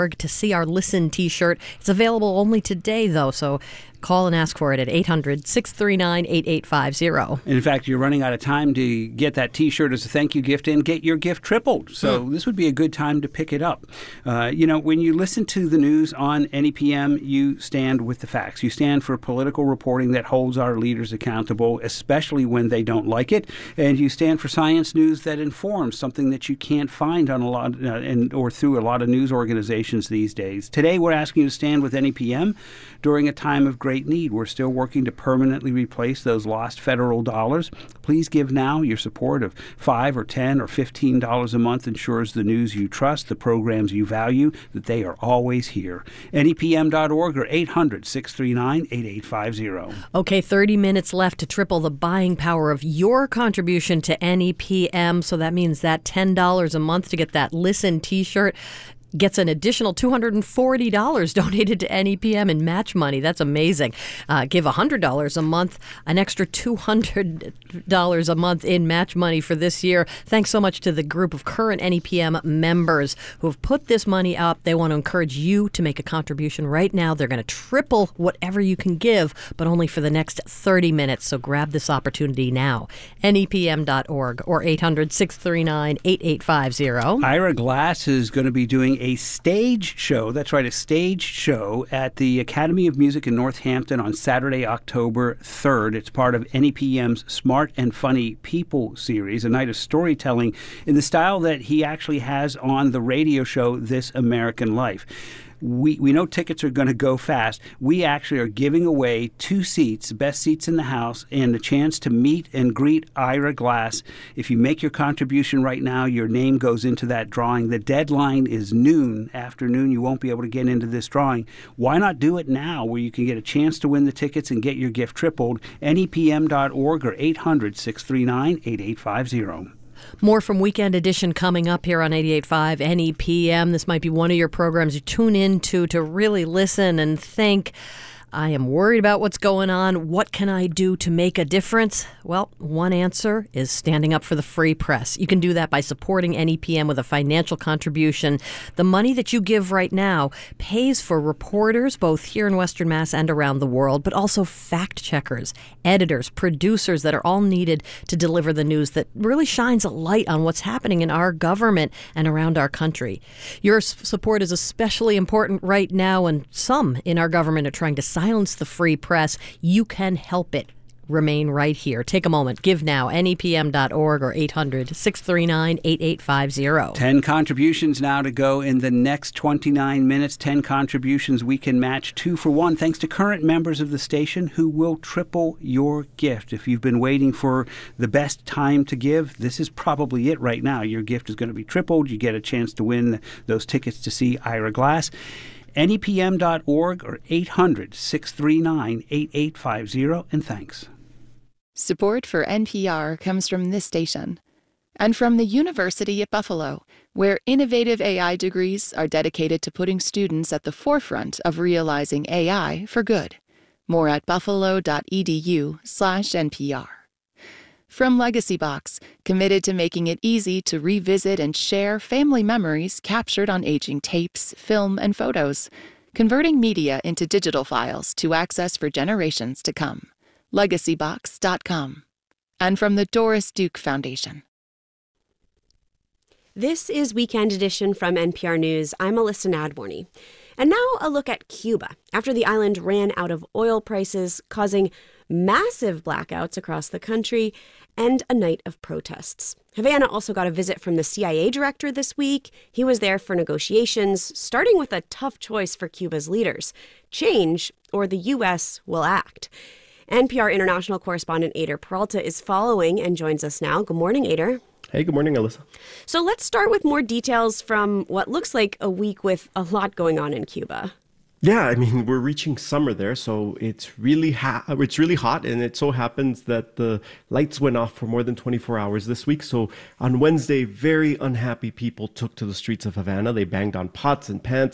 to see our Listen t-shirt. It's available only today, though, so call and ask for it at 800-639-8850. In fact, you're running out of time to get that T-shirt as a thank you gift and get your gift tripled. So this would be a good time to pick it up. When you listen to the news on NEPM, you stand with the facts. You stand for political reporting that holds our leaders accountable, especially when they don't like it. And you stand for science news that informs, something that you can't find on a lot or through a lot of news organizations these days. Today, we're asking you to stand with NEPM during a time of great need. We're still working to permanently replace those lost federal dollars. Please give now. Your support of $5 or $10 or $15 a month ensures the news you trust, the programs you value, that they are always here. NEPM.org or 800-639-8850. Okay, 30 minutes left to triple the buying power of your contribution to NEPM. So that means that $10 a month to get that Listen t-shirt gets an additional $240 donated to NEPM in match money. That's amazing. Give $100 a month, an extra $200 a month in match money for this year. Thanks so much to the group of current NEPM members who have put this money up. They want to encourage you to make a contribution right now. They're going to triple whatever you can give, but only for the next 30 minutes. So grab this opportunity now. NEPM.org or 800-639-8850. Ira Glass is going to be doing a stage show. That's right, a stage show at the Academy of Music in Northampton on Saturday, October 3rd. It's part of NEPM's Smart and Funny People series, a night of storytelling in the style that he actually has on the radio show This American Life. We know tickets are going to go fast. We actually are giving away 2 seats, best seats in the house, and a chance to meet and greet Ira Glass. If you make your contribution right now, your name goes into that drawing. The deadline is noon, afternoon. You won't be able to get into this drawing. Why not do it now where you can get a chance to win the tickets and get your gift tripled? NEPM.org or 800-639-8850. More from Weekend Edition coming up here on 88.5 NEPM. This might be one of your programs you tune into to really listen and think, I am worried about what's going on. What can I do to make a difference? Well, one answer is standing up for the free press. You can do that by supporting NEPM with a financial contribution. The money that you give right now pays for reporters, both here in Western Mass and around the world, but also fact checkers, editors, producers that are all needed to deliver the news that really shines a light on what's happening in our government and around our country. Your support is especially important right now, and some in our government are trying to silence the free press. You can help it. Remain right here. Take a moment. Give now. NEPM.org or 800-639-8850. 10 contributions now to go in the next 29 minutes. 10 contributions we can match 2 for 1 thanks to current members of the station who will triple your gift. If you've been waiting for the best time to give, this is probably it right now. Your gift is going to be tripled. You get a chance to win those tickets to see Ira Glass. NEPM.org or 800-639-8850, and thanks. Support for NPR comes from this station and from the University at Buffalo, where innovative AI degrees are dedicated to putting students at the forefront of realizing AI for good. More at buffalo.edu/NPR. From Legacy Box, committed to making it easy to revisit and share family memories captured on aging tapes, film, and photos, converting media into digital files to access for generations to come. LegacyBox.com. And from the Doris Duke Foundation. This is Weekend Edition from NPR News. I'm Alyssa Nadworny. And now a look at Cuba, after the island ran out of oil prices, causing massive blackouts across the country and a night of protests. Havana also got a visit from the CIA director this week. He was there for negotiations, starting with a tough choice for Cuba's leaders: change or the U.S. will act. NPR international correspondent Eyder Peralta is following and joins us now. Good morning, Eyder. Hey, good morning, Alyssa. So let's start with more details from what looks like a week with a lot going on in Cuba. Yeah, I mean, we're reaching summer there, so it's really hot, and it so happens that the lights went off for more than 24 hours this week. So on Wednesday, very unhappy people took to the streets of Havana. They banged on pots and pans,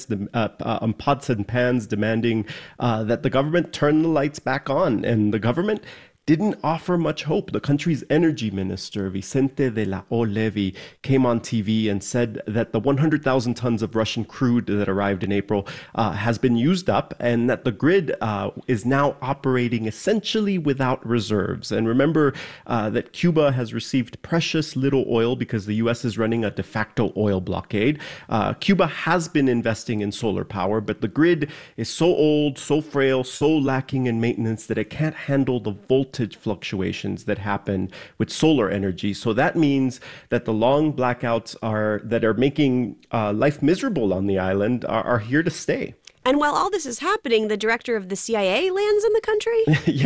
demanding that the government turn the lights back on. And the government didn't offer much hope. The country's energy minister, Vicente de la O Levy, came on TV and said that the 100,000 tons of Russian crude that arrived in April has been used up, and that the grid is now operating essentially without reserves. And remember that Cuba has received precious little oil because the U.S. is running a de facto oil blockade. Cuba has been investing in solar power, but the grid is so old, so frail, so lacking in maintenance that it can't handle the voltage fluctuations that happen with solar energy. So that means that the long blackouts that are making life miserable on the island are here to stay. And while all this is happening, the director of the CIA lands in the country?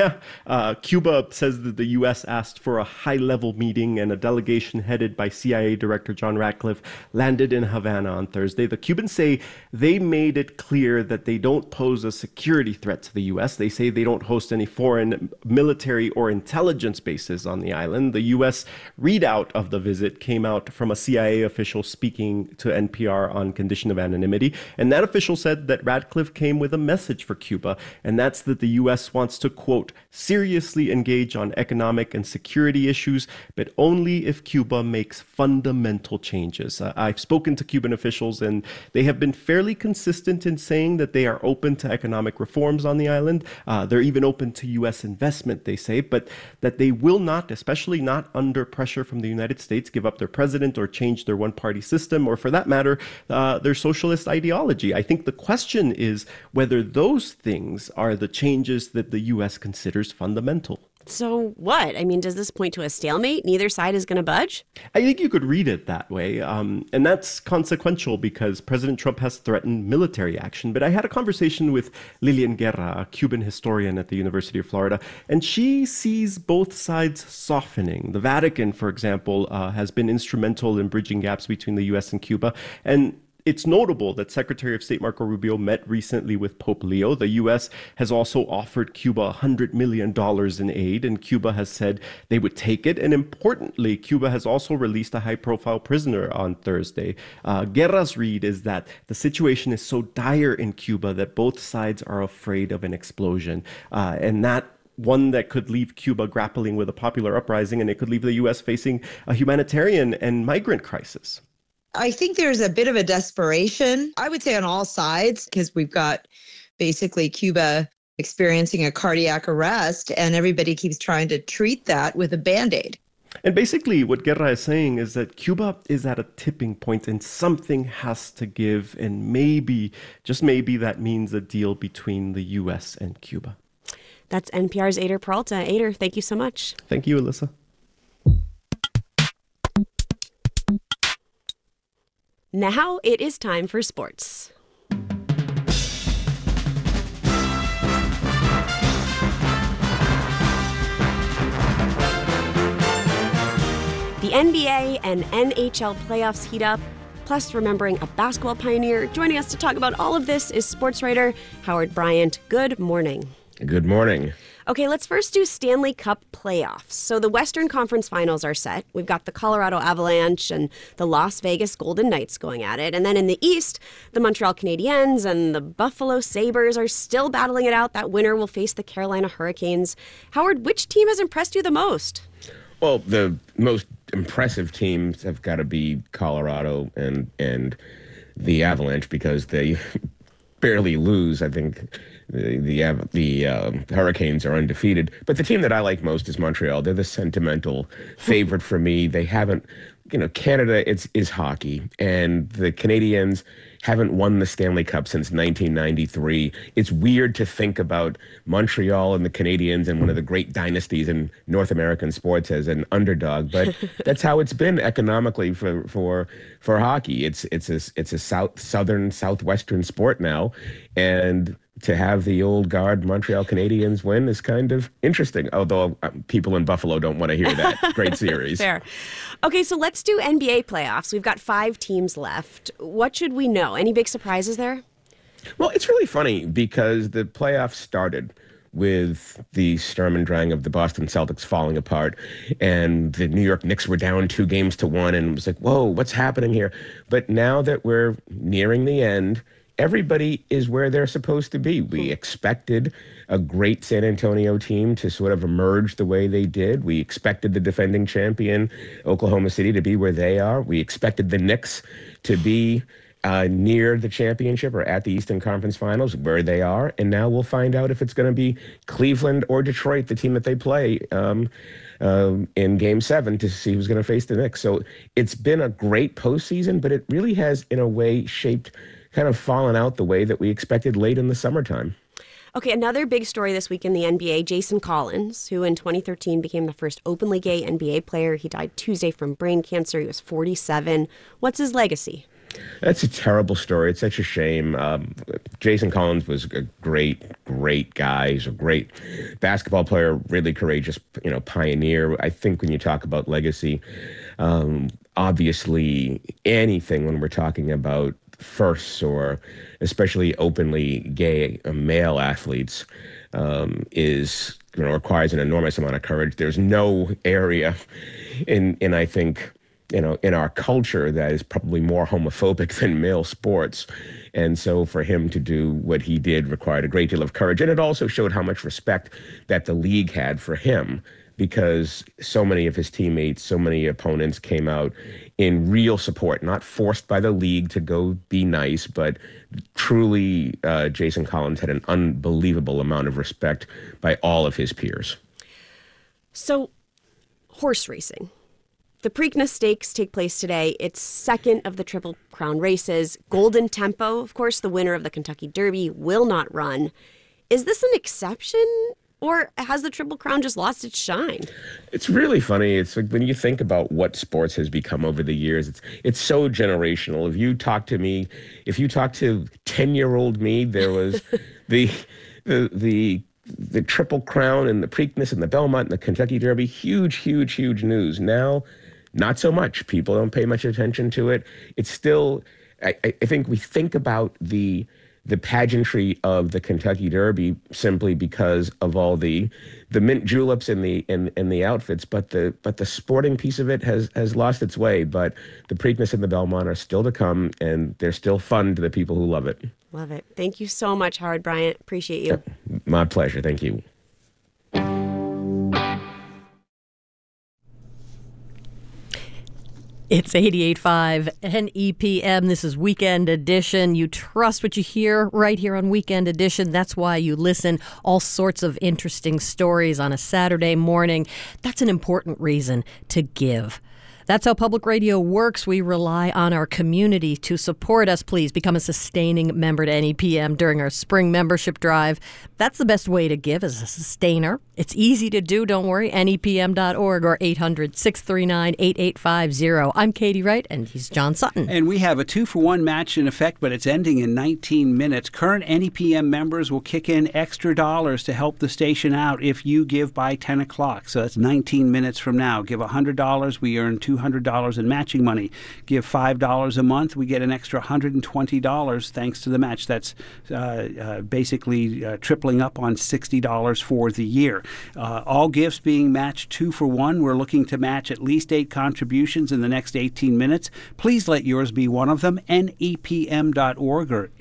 Yeah. Cuba says that the U.S. asked for a high-level meeting, and a delegation headed by CIA Director John Ratcliffe landed in Havana on Thursday. The Cubans say they made it clear that they don't pose a security threat to the U.S. They say they don't host any foreign military or intelligence bases on the island. The U.S. readout of the visit came out from a CIA official speaking to NPR on condition of anonymity, and that official said that Ratcliffe came with a message for Cuba, and that's that the U.S. wants to, quote, seriously engage on economic and security issues, but only if Cuba makes fundamental changes. I've spoken to Cuban officials, and they have been fairly consistent in saying that they are open to economic reforms on the island. They're even open to U.S. investment, they say, but that they will not, especially not under pressure from the United States, give up their president or change their one-party system, or for that matter, their socialist ideology. I think the question is whether those things are the changes that the U.S. considers fundamental. So what? I mean, does this point to a stalemate? Neither side is going to budge? I think you could read it that way. And that's consequential because President Trump has threatened military action. But I had a conversation with Lilian Guerra, a Cuban historian at the University of Florida, and she sees both sides softening. The Vatican, for example, has been instrumental in bridging gaps between the U.S. and Cuba. And it's notable that Secretary of State Marco Rubio met recently with Pope Leo. The U.S. has also offered Cuba $100 million in aid, and Cuba has said they would take it. And importantly, Cuba has also released a high-profile prisoner on Thursday. Guerra's read is that the situation is so dire in Cuba that both sides are afraid of an explosion. And that one that could leave Cuba grappling with a popular uprising, and it could leave the U.S. facing a humanitarian and migrant crisis. I think there's a bit of a desperation, I would say on all sides, because we've got basically Cuba experiencing a cardiac arrest, and everybody keeps trying to treat that with a Band-Aid. And basically what Guerra is saying is that Cuba is at a tipping point and something has to give, and maybe, just maybe, that means a deal between the U.S. and Cuba. That's NPR's Eyder Peralta. Eyder, thank you so much. Thank you, Alyssa. Now it is time for sports. The NBA and NHL playoffs heat up, plus remembering a basketball pioneer. Joining us to talk about all of this is sports writer Howard Bryant. Good morning. Good morning. Okay, let's first do Stanley Cup playoffs. So the Western Conference Finals are set. We've got the Colorado Avalanche and the Las Vegas Golden Knights going at it. And then in the East, the Montreal Canadiens and the Buffalo Sabres are still battling it out. That winner will face the Carolina Hurricanes. Howard, which team has impressed you the most? Well, the most impressive teams have got to be Colorado and the Avalanche because they barely lose. I think the Hurricanes are undefeated. But the team that I like most is Montreal. They're the sentimental favorite for me. They haven't, Canada is hockey, and the Canadiens haven't won the Stanley Cup since 1993. It's weird to think about Montreal and the Canadiens and one of the great dynasties in North American sports as an underdog, but that's how it's been economically for hockey. It's a southwestern sport now, and to have the old guard Montreal Canadiens win is kind of interesting, although people in Buffalo don't want to hear that. Great series. Fair. Okay, so let's do NBA playoffs. We've got 5 teams left. What should we know? Any big surprises there? Well, it's really funny because the playoffs started with the Sturm and Drang of the Boston Celtics falling apart, and the New York Knicks were down 2-1, and it was like, whoa, what's happening here? But now that we're nearing the end, everybody is where they're supposed to be. We expected a great San Antonio team to sort of emerge the way they did. We expected the defending champion Oklahoma City to be where they are. We expected the Knicks to be near the championship or at the Eastern Conference Finals, where they are. And now we'll find out if it's going to be Cleveland or Detroit, the team that they play in Game 7, to see who's going to face the Knicks. So it's been a great postseason, but it really has, in a way, kind of fallen out the way that we expected late in the summertime. Okay, another big story this week in the NBA, Jason Collins, who in 2013 became the first openly gay NBA player. He died Tuesday from brain cancer. He was 47. What's his legacy? That's a terrible story. It's such a shame. Jason Collins was a great guy. He's a great basketball player, really courageous, pioneer. I think when you talk about legacy, obviously anything when we're talking about firsts or especially openly gay male athletes is requires an enormous amount of courage. There's no area in I think in our culture that is probably more homophobic than male sports. And so for him to do what he did required a great deal of courage. And it also showed how much respect that the league had for him, because so many of his teammates, so many opponents came out in real support, not forced by the league to go be nice, but truly Jason Collins had an unbelievable amount of respect by all of his peers. So, horse racing. The Preakness Stakes take place today. It's second of the Triple Crown races. Golden Tempo, of course, the winner of the Kentucky Derby, will not run. Is this an exception, or has the Triple Crown just lost its shine? It's really funny. It's like when you think about what sports has become over the years, it's so generational. If you talk to 10-year-old me, there was the Triple Crown and the Preakness and the Belmont and the Kentucky Derby, huge news. Now, not so much. People don't pay much attention to it. It's still, I think we think about the pageantry of the Kentucky Derby simply because of all the mint juleps and the outfits, but the sporting piece of it has lost its way. But the Preakness and the Belmont are still to come, and they're still fun to the people who love it. Love it. Thank you so much, Howard Bryant. Appreciate you. My pleasure. Thank you. It's 88.5 NEPM. This is Weekend Edition. You trust what you hear right here on Weekend Edition. That's why you listen. All sorts of interesting stories on a Saturday morning. That's an important reason to give. That's how public radio works. We rely on our community to support us. Please become a sustaining member to NEPM during our spring membership drive. That's the best way to give, as a sustainer. It's easy to do, don't worry. NEPM.org or 800-639-8850. I'm Katie Wright, and he's John Sutton. And we have a 2-for-1 match in effect, but it's ending in 19 minutes. Current NEPM members will kick in extra dollars to help the station out if you give by 10 o'clock. So that's 19 minutes from now. Give $100, we earn $200 in matching money. Give $5 a month, we get an extra $120 thanks to the match. That's basically tripling up on $60 for the year. All gifts being matched 2-for-1. We're looking to match at least 8 contributions in the next 18 minutes. Please let yours be one of them. NEPM.org or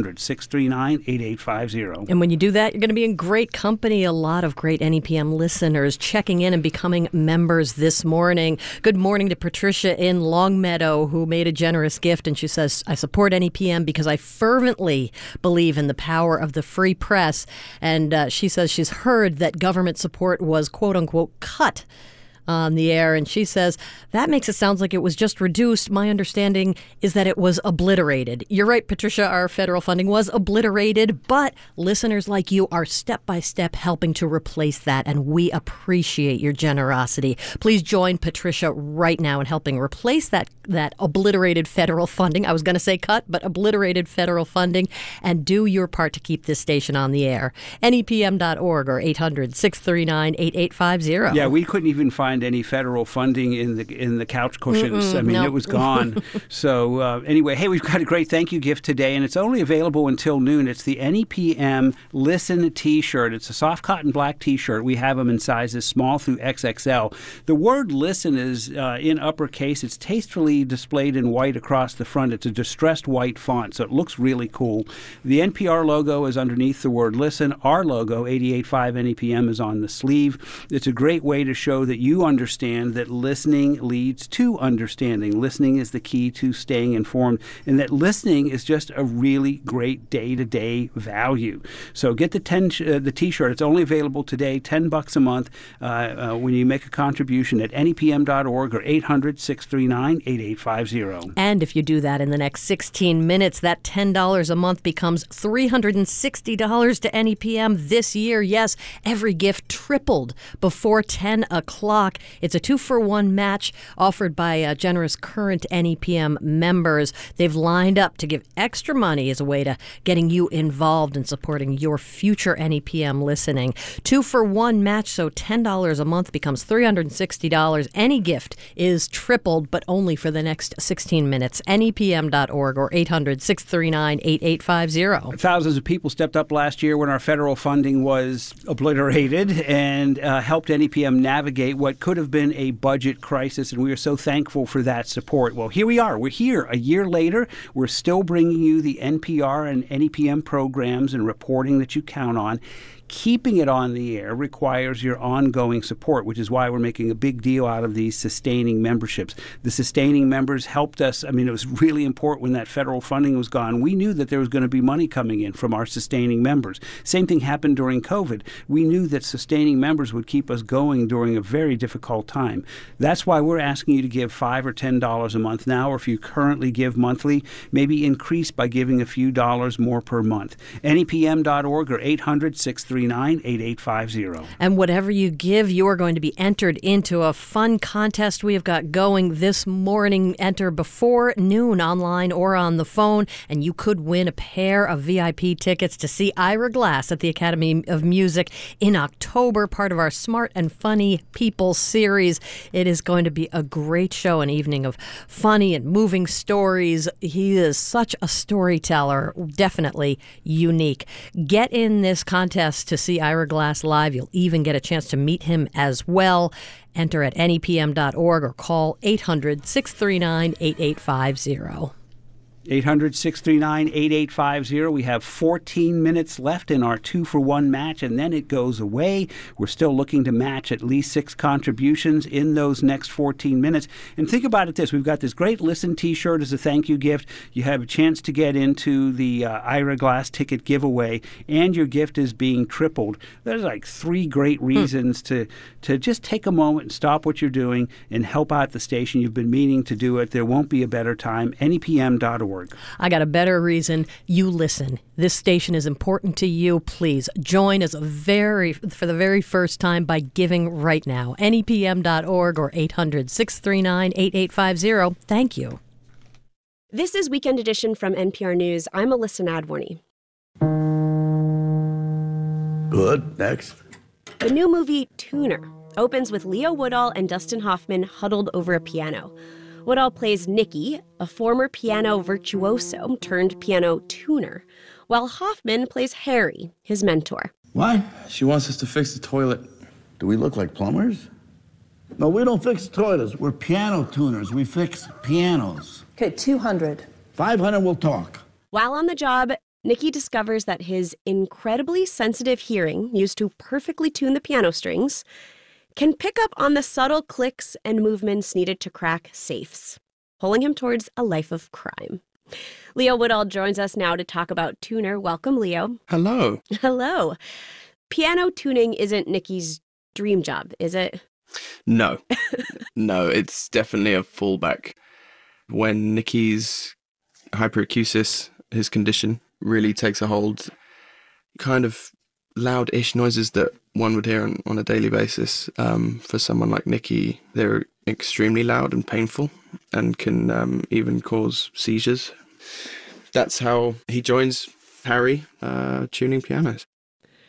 800-639-8850. And when you do that, you're going to be in great company. A lot of great NEPM listeners checking in and becoming members this morning. Good morning to Patricia in Longmeadow, who made a generous gift. And she says, I support NEPM because I fervently believe in the power of the free press. And she says she's heard that government support was, quote unquote, cut on the air. And she says, that makes it sound like it was just reduced. My understanding is that it was obliterated. You're right, Patricia, our federal funding was obliterated, but listeners like you are step by step helping to replace that, and we appreciate your generosity. Please join Patricia right now in helping replace that obliterated federal funding. I was going to say cut, but obliterated federal funding, and do your part to keep this station on the air. NEPM.org or 800-639-8850. Yeah, we couldn't even find find any federal funding in the couch cushions. No. It was gone. So anyway, hey, we've got a great thank you gift today, and it's only available until noon. It's the NEPM Listen T-shirt. It's a soft cotton black T-shirt. We have them in sizes small through XXL. The word listen is in uppercase. It's tastefully displayed in white across the front. It's a distressed white font, so it looks really cool. The NPR logo is underneath the word listen. Our logo, 88.5 NEPM, is on the sleeve. It's a great way to show that you understand that listening leads to understanding. Listening is the key to staying informed, and that listening is just a really great day-to-day value. So get the T-shirt. It's only available today, $10 a month when you make a contribution at nepm.org or 800-639-8850. And if you do that in the next 16 minutes, that $10 a month becomes $360 to NEPM this year. Yes, every gift tripled before 10 o'clock. It's a 2-for-1 match offered by generous current NEPM members. They've lined up to give extra money as a way to getting you involved in supporting your future NEPM listening. 2-for-1 match, so $10 a month becomes $360. Any gift is tripled, but only for the next 16 minutes. NEPM.org or 800-639-8850. Thousands of people stepped up last year when our federal funding was obliterated and helped NEPM navigate what could have been a budget crisis, and we are so thankful for that support. Well, here we are. We're here a year later. We're still bringing you the NPR and NEPM programs and reporting that you count on. Keeping it on the air requires your ongoing support, which is why we're making a big deal out of these sustaining memberships. The sustaining members helped us. It was really important when that federal funding was gone. We knew that there was going to be money coming in from our sustaining members. Same thing happened during COVID. We knew that sustaining members would keep us going during a very difficult time. That's why we're asking you to give $5 or $10 a month now, or if you currently give monthly, maybe increase by giving a few dollars more per month. NEPM.org or 800-639-8850. And whatever you give, you are going to be entered into a fun contest we have got going this morning. Enter before noon online or on the phone, and you could win a pair of VIP tickets to see Ira Glass at the Academy of Music in October, part of our Smart and Funny People series. It is going to be a great show, an evening of funny and moving stories. He is such a storyteller, definitely unique. Get in this contest to see Ira Glass live. You'll even get a chance to meet him as well. Enter at nepm.org or call 800-639-8850. 800-639-8850. We have 14 minutes left in our 2-for-1 match, and then it goes away. We're still looking to match at least 6 contributions in those next 14 minutes. And think about it this. We've got this great Listen T-shirt as a thank you gift. You have a chance to get into the Ira Glass ticket giveaway, and your gift is being tripled. There's like 3 great reasons to just take a moment and stop what you're doing and help out the station. You've been meaning to do it. There won't be a better time. NEPM.org. I got a better reason. You listen. This station is important to you. Please join us for the very first time by giving right now. NEPM.org or 800-639-8850. Thank you. This is Weekend Edition from NPR News. I'm Alyssa Nadworny. Good. Next. The new movie Tuner opens with Leo Woodall and Dustin Hoffman huddled over a piano. Woodall plays Nicky, a former piano virtuoso turned piano tuner, while Hoffman plays Harry, his mentor. What? She wants us to fix the toilet. Do we look like plumbers? No, we don't fix toilets. We're piano tuners. We fix pianos. Okay, 200. 500 will talk. While on the job, Nicky discovers that his incredibly sensitive hearing, used to perfectly tune the piano strings, can pick up on the subtle clicks and movements needed to crack safes, pulling him towards a life of crime. Leo Woodall joins us now to talk about Tuner. Welcome, Leo. Hello. Hello. Piano tuning isn't Nicky's dream job, is it? No. No, it's definitely a fallback. When Nicky's hyperacusis, his condition, really takes a hold, kind of loud-ish noises that one would hear on a daily basis. For someone like Nicky, they're extremely loud and painful and can even cause seizures. That's how he joins Harry tuning pianos.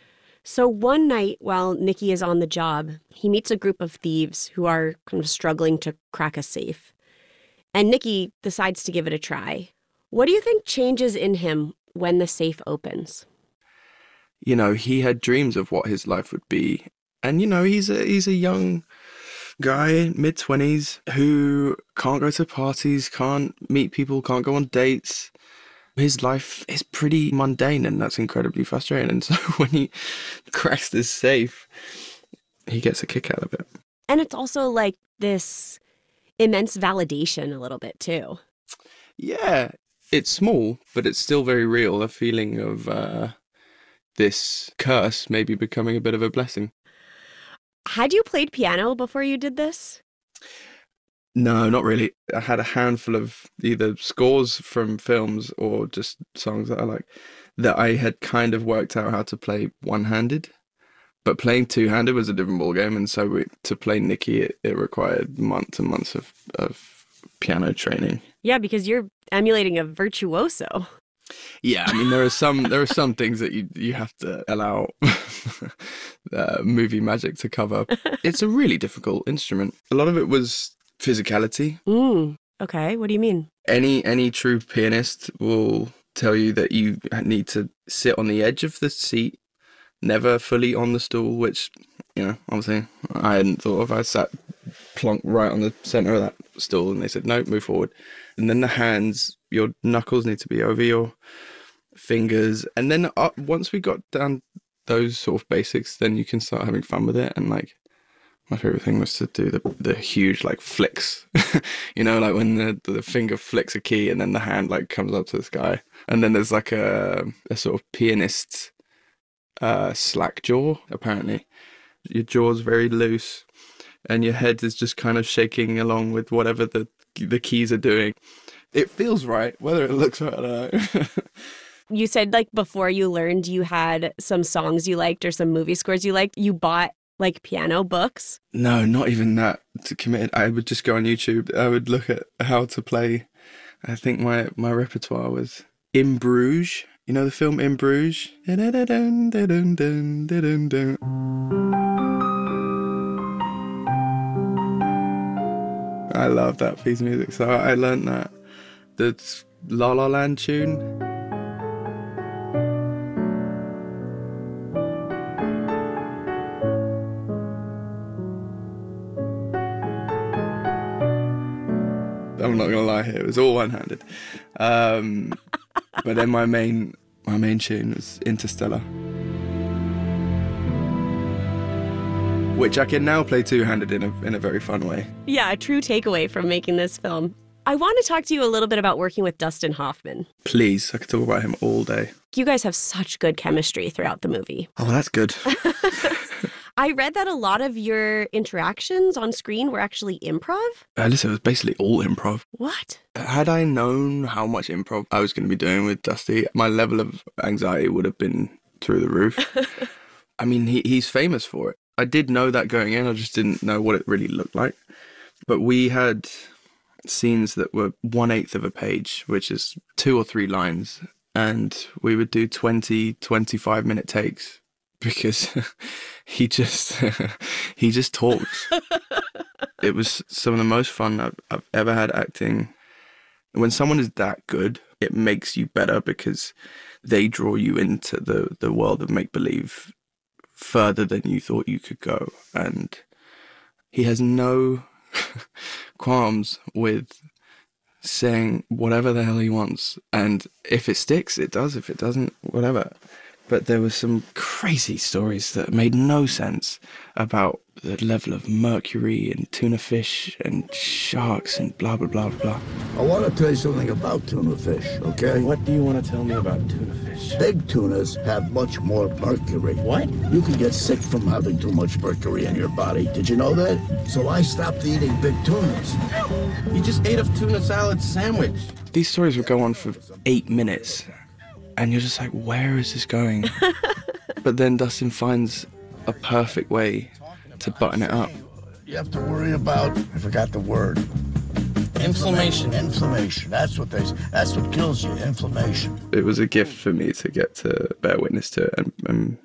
So one night while Nicky is on the job, he meets a group of thieves who are kind of struggling to crack a safe. And Nicky decides to give it a try. What do you think changes in him when the safe opens? You know, he had dreams of what his life would be. And, you know, he's a young guy, mid-20s, who can't go to parties, can't meet people, can't go on dates. His life is pretty mundane, and that's incredibly frustrating. And so when he cracks this safe, he gets a kick out of it. And it's also like this immense validation a little bit, too. Yeah, it's small, but it's still very real. A feeling of this curse maybe becoming a bit of a blessing. Had you played piano before you did this? No, not really. I had a handful of either scores from films or just songs that I like that I had kind of worked out how to play one-handed. But playing two-handed was a different ballgame, and so to play Nicky, it required months and months of piano training. Yeah, because you're emulating a virtuoso. Yeah, I mean there are some things that you have to allow movie magic to cover. It's a really difficult instrument. A lot of it was physicality. Okay, what do you mean? Any true pianist will tell you that you need to sit on the edge of the seat, never fully on the stool, which, you know, obviously I hadn't thought of. I sat plonk right on the center of that stool, and they said, no, move forward. And then the hands, your knuckles need to be over your fingers. And then once we got down those sort of basics, then you can start having fun with it. And like, my favorite thing was to do the huge like flicks, you know, like when the finger flicks a key and then the hand like comes up to the sky. And then there's like a sort of pianist slack jaw, apparently. Your jaw's very loose and your head is just kind of shaking along with whatever the keys are doing. It feels right. Whether it looks right, I don't know. You said like before you learned you had some songs you liked or some movie scores you liked. You bought like piano books? No, not even that. Committed. I would just go on YouTube. I would look at how to play. I think my repertoire was In Bruges. You know the film In Bruges? I love that piece of music, so I learned that. The La La Land tune. I'm not gonna lie here, it was all one-handed. But then my main tune was Interstellar, which I can now play two-handed in a very fun way. Yeah, a true takeaway from making this film. I want to talk to you a little bit about working with Dustin Hoffman. Please, I could talk about him all day. You guys have such good chemistry throughout the movie. Oh, well, that's good. I read that a lot of your interactions on screen were actually improv. Listen, it was basically all improv. What? Had I known how much improv I was going to be doing with Dusty, my level of anxiety would have been through the roof. I mean, he's famous for it. I did know that going in, I just didn't know what it really looked like. But we had scenes that were 1/8 of a page, which is 2 or 3 lines. And we would do 20, 25-minute takes because he just talks. It was some of the most fun I've ever had acting. When someone is that good, it makes you better because they draw you into the world of make-believe further than you thought you could go. And he has no qualms with saying whatever the hell he wants. And if it sticks, it does. If it doesn't, whatever. But there were some crazy stories that made no sense about the level of mercury and tuna fish and sharks and blah, blah, blah, blah. I want to tell you something about tuna fish, okay? What do you want to tell me about tuna fish? Big tunas have much more mercury. What? You can get sick from having too much mercury in your body. Did you know that? So I stopped eating big tunas. You just ate a tuna salad sandwich. These stories would go on for 8 minutes. And you're just like, where is this going? But then Dustin finds a perfect way to button it up. You have to worry about, I forgot the word. Inflammation. Inflammation. That's what kills you, inflammation. It was a gift for me to get to bear witness to it and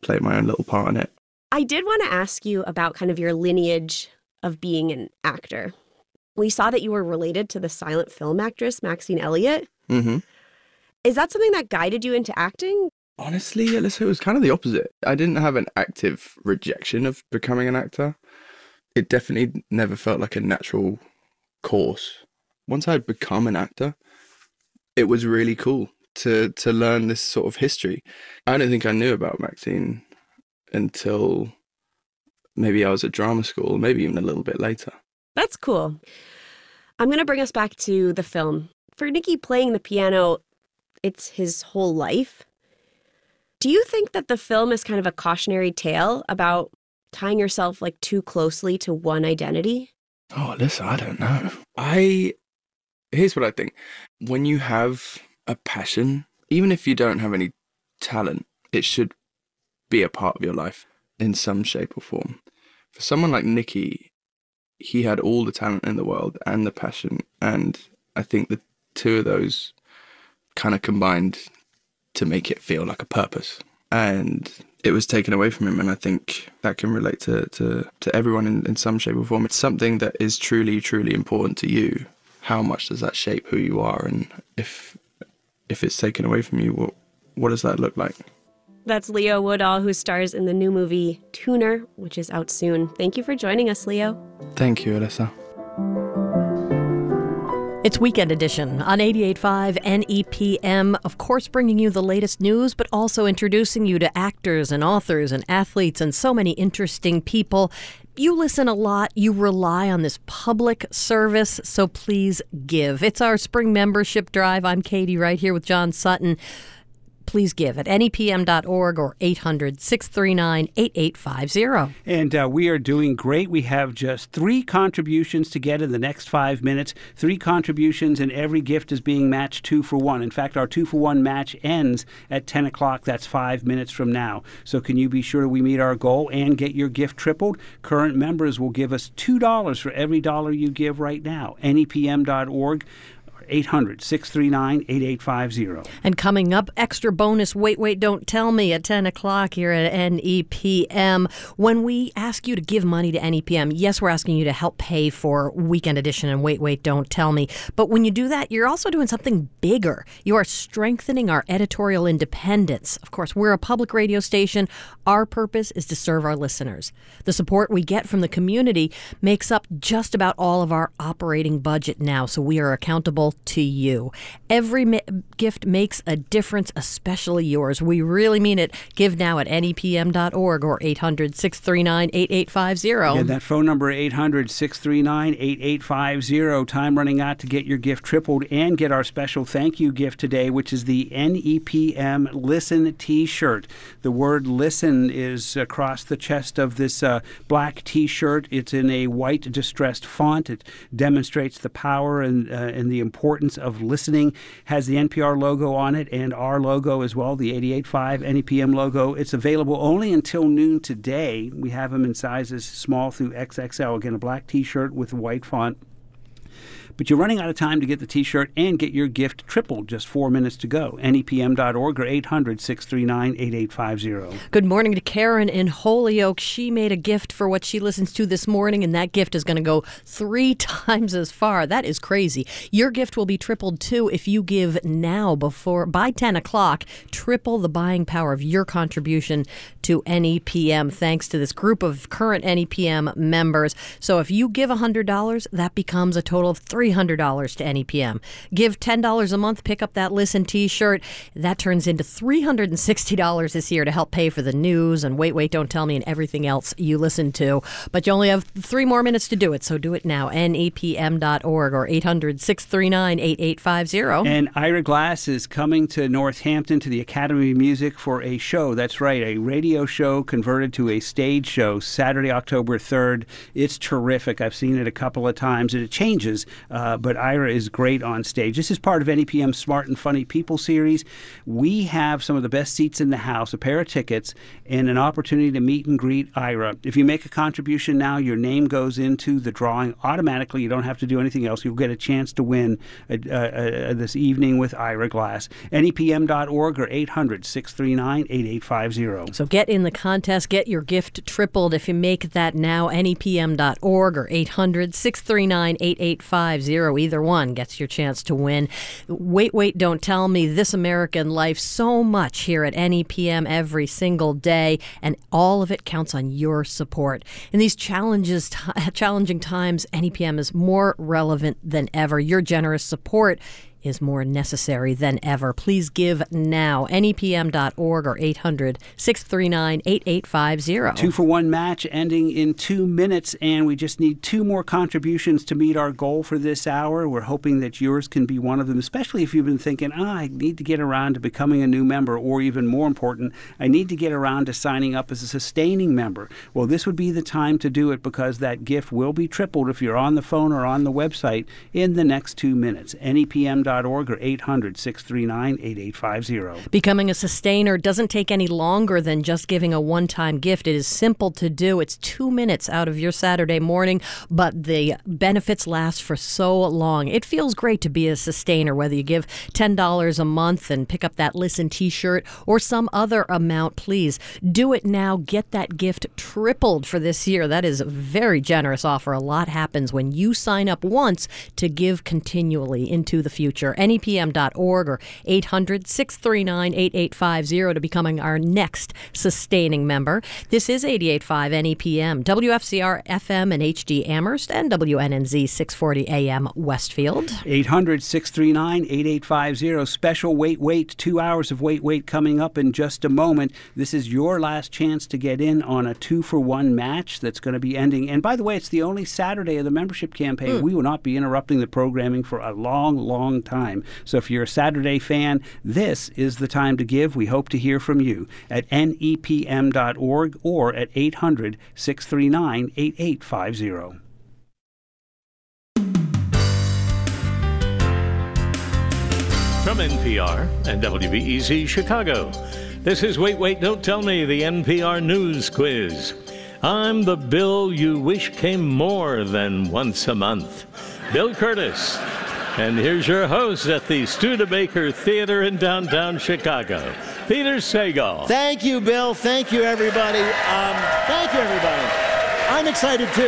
played my own little part in it. I did want to ask you about kind of your lineage of being an actor. We saw that you were related to the silent film actress Maxine Elliott. Mm-hmm. Is that something that guided you into acting? Honestly, Alyssa, it was kind of the opposite. I didn't have an active rejection of becoming an actor. It definitely never felt like a natural course. Once I'd become an actor, it was really cool to learn this sort of history. I don't think I knew about Maxine until maybe I was at drama school, maybe even a little bit later. That's cool. I'm going to bring us back to the film. For Nicky, playing the piano, it's his whole life. Do you think that the film is kind of a cautionary tale about tying yourself like too closely to one identity? Oh, Alyssa, I don't know. Here's what I think. When you have a passion, even if you don't have any talent, it should be a part of your life in some shape or form. For someone like Nicky, he had all the talent in the world and the passion, and I think the two of those kind of combined to make it feel like a purpose. And it was taken away from him, and I think that can relate to everyone in some shape or form. It's something that is truly, truly important to you. How much does that shape who you are? And if it's taken away from you, what does that look like? That's Leo Woodall, who stars in the new movie Tuner, which is out soon. Thank you for joining us, Leo. Thank you, Alyssa. It's Weekend Edition on 88.5 NEPM, of course bringing you the latest news, but also introducing you to actors and authors and athletes and so many interesting people. You listen a lot, you rely on this public service, so please give. It's our spring membership drive. I'm Katie, right here with John Sutton. Please give at nepm.org or 800-639-8850. And we are doing great. We have just 3 contributions to get in the next 5 minutes. 3 contributions, and every gift is being matched 2 for 1. In fact, our 2 for 1 match ends at 10 o'clock. That's 5 minutes from now. So can you be sure we meet our goal and get your gift tripled? Current members will give us $2 for every dollar you give right now. nepm.org. 800-639-8850. And coming up, extra bonus Wait, Don't Tell Me at 10 o'clock here at NEPM. When we ask you to give money to NEPM, yes, we're asking you to help pay for Weekend Edition and Wait, Don't Tell Me. But when you do that, you're also doing something bigger. You are strengthening our editorial independence. Of course, we're a public radio station. Our purpose is to serve our listeners. The support we get from the community makes up just about all of our operating budget now, so we are accountable to you. Every gift makes a difference, especially yours. We really mean it. Give now at nepm.org or 800-639-8850. And that phone number, 800-639-8850. Time running out to get your gift tripled and get our special thank you gift today, which is the NEPM Listen T-shirt. The word listen is across the chest of this black T-shirt. It's in a white distressed font. It demonstrates the power and the importance of listening. Has the NPR logo on it and our logo as well, the 88.5 NEPM logo. It's available only until noon today. We have them in sizes small through XXL. Again, a black T-shirt with white font. But you're running out of time to get the T-shirt and get your gift tripled. Just 4 minutes to go. NEPM.org or 800-639-8850. Good morning to Karen in Holyoke. She made a gift for what she listens to this morning, and that gift is going to go 3 times as far. That is crazy. Your gift will be tripled, too, if you give now by 10 o'clock. Triple the buying power of your contribution to NEPM, thanks to this group of current NEPM members. So if you give $100, that becomes a total of $300 to NEPM. Give $10 a month, pick up that Listen T-shirt. That turns into $360 this year to help pay for the news and Wait, Don't Tell Me and everything else you listen to. But you only have 3 more minutes to do it, so do it now. NEPM.org or 800-639-8850. And Ira Glass is coming to Northampton to the Academy of Music for a show. That's right, a radio show converted to a stage show, Saturday, October 3rd. It's terrific. I've seen it a couple of times, and it changes but Ira is great on stage. This is part of NEPM's Smart and Funny People series. We have some of the best seats in the house, a pair of tickets, and an opportunity to meet and greet Ira. If you make a contribution now, your name goes into the drawing automatically. You don't have to do anything else. You'll get a chance to win this evening with Ira Glass. NEPM.org or 800-639-8850. So get in the contest. Get your gift tripled if you make that now. NEPM.org or 800-639-8850. Either one gets your chance to win. Wait, don't tell me. This American Life. So much here at NEPM every single day, and all of it counts on your support. In these challenging times, NEPM is more relevant than ever. Your generous support is more necessary than ever. Please give now. NEPM.org or 800-639-8850. 2-for-1 match ending in 2 minutes, and we just need 2 more contributions to meet our goal for this hour. We're hoping that yours can be one of them, especially if you've been thinking, I need to get around to becoming a new member, or even more important, I need to get around to signing up as a sustaining member. Well, this would be the time to do it, because that gift will be tripled if you're on the phone or on the website in the next 2 minutes. NEPM.org or 800-639-8850. Becoming a sustainer doesn't take any longer than just giving a one-time gift. It is simple to do. It's 2 minutes out of your Saturday morning, but the benefits last for so long. It feels great to be a sustainer, whether you give $10 a month and pick up that Listen t-shirt or some other amount. Please do it now. Get that gift tripled for this year. That is a very generous offer. A lot happens when you sign up once to give continually into the future. NEPM.org or 800-639-8850 to becoming our next sustaining member. This is 88.5 NEPM, WFCR FM and HD Amherst, and WNNZ 640 AM Westfield. 800-639-8850. Special Wait, 2 hours of Wait coming up in just a moment. This is your last chance to get in on a 2-for-1 match that's going to be ending. And by the way, it's the only Saturday of the membership campaign. We will not be interrupting the programming for a long time. So if you're a Saturday fan, this is the time to give. We hope to hear from you at NEPM.org or at 800-639-8850. From NPR and WBEZ Chicago, this is Wait, Don't Tell Me, the NPR News Quiz. I'm the Bill you wish came more than once a month, Bill Curtis. And here's your host at the Studebaker Theater in downtown Chicago, Peter Sagal. Thank you, Bill. Thank you, everybody. I'm excited, too.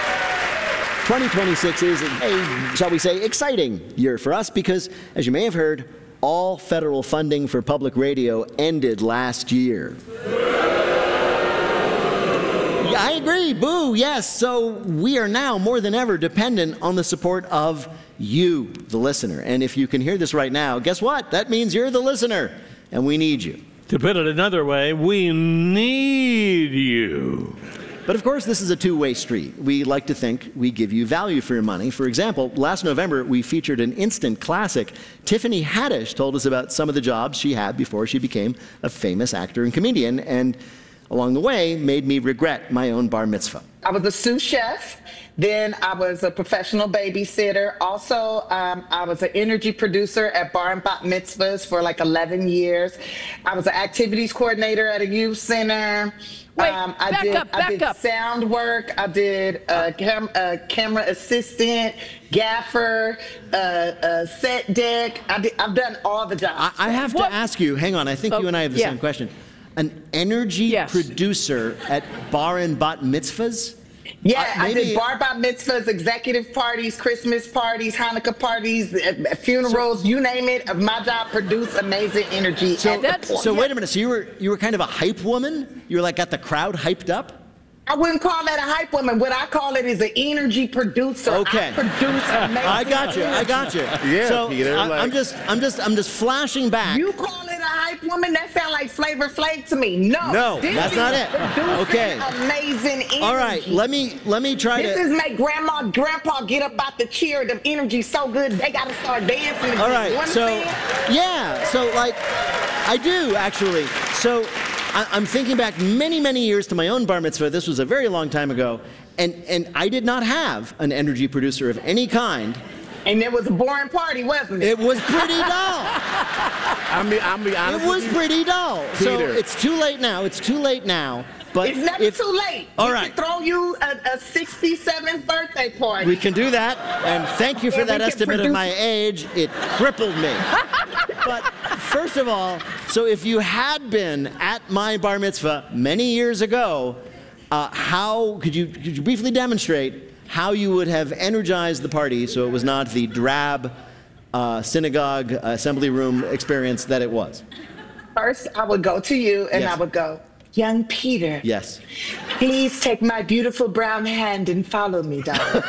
2026 is a, shall we say, exciting year for us because, as you may have heard, all federal funding for public radio ended last year. I agree. Boo. Yes. So we are now more than ever dependent on the support of you, the listener. And if you can hear this right now, guess what? That means you're the listener, and we need you. To put it another way, we need you. But of course, this is a two-way street. We like to think we give you value for your money. For example, last November, we featured an instant classic. Tiffany Haddish told us about some of the jobs she had before she became a famous actor and comedian, and along the way, made me regret my own bar mitzvah. I was a sous chef. Then I was a professional babysitter. Also, I was an energy producer at bar and bat mitzvahs for like 11 years. I was an activities coordinator at a youth center. I did sound work. I did camera assistant, gaffer, set deck. I've done all the jobs. I have to ask you, hang on, I think you and I have the same question. An energy producer at bar and bat mitzvahs? Yeah, I did bar bat mitzvahs, executive parties, Christmas parties, Hanukkah parties, funerals, you name it. My job produced amazing energy. So wait a minute. So you were kind of a hype woman? You were like got the crowd hyped up? I wouldn't call that a hype woman. What I call it is an energy producer. Okay. I produce amazing. I got you. Yeah, so Peter. I'm just flashing back. You call it a hype woman? That sounds like Flavor Flav to me. No, that's not it. Okay. Amazing energy. All right. Let me try This is make grandma and grandpa get up out the chair. The energy so good they got to start dancing. All right. So like I do actually. So I'm thinking back many years to my own bar mitzvah. This was a very long time ago, and I did not have an energy producer of any kind. And it was a boring party, wasn't it? It was pretty dull. I'm be honest. It was with you. pretty dull. So Peter. it's too late now. It's too late now. But It's never too late. All we right. can throw you a 67th birthday party. We can do that. And thank you for And we that can estimate of produce- my age. It crippled me. But first of all, so if you had been at my bar mitzvah many years ago, how could you briefly demonstrate how you would have energized the party so it was not the drab synagogue assembly room experience that it was? First, I would go to you and Yes. I would go, young Peter, Yes. please take my beautiful brown hand and follow me, darling.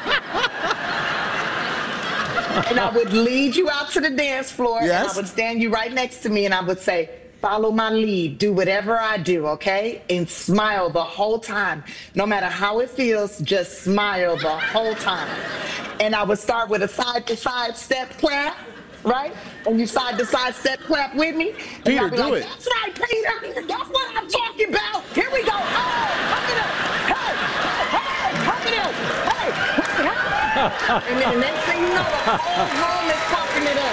And I would lead you out to the dance floor, and Yes. I would stand you right next to me, and I would say, follow my lead, do whatever I do, okay? And smile the whole time. No matter how it feels, just smile the whole time. And I would start with a side-to-side step clap, right? And you side-to-side step clap with me. And Peter, I'll be do like, it. That's right, Peter. That's what I'm talking about. Here we go. Oh, pump it up. Hey, hey, pump it up. Hey, hey, hey. And then the next thing you know, the whole room is pumping it